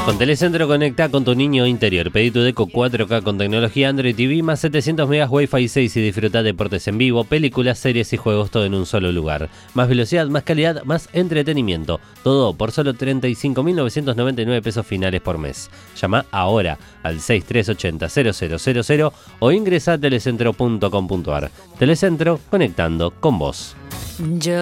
Con Telecentro conecta con tu niño interior. Pedí tu Deco 4K con tecnología Android TV más 700 megas Wi-Fi 6 y disfruta deportes en vivo, películas, series y juegos, todo en un solo lugar. Más velocidad, más calidad, más entretenimiento. Todo por solo 35.999 pesos finales por mes. Llama ahora al 6380-0000 o ingresa a telecentro.com.ar. Telecentro, conectando con vos.